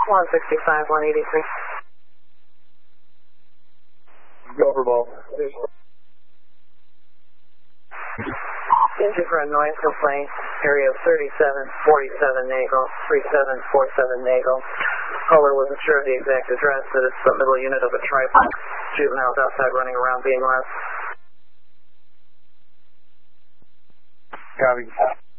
165, 183. Go for ball. Engine for a noise complaint, area 3747 Nagel, 3747 Nagel. Caller wasn't sure of the exact address, but it's the middle unit of a triplex. Juveniles outside running around being left. Copy.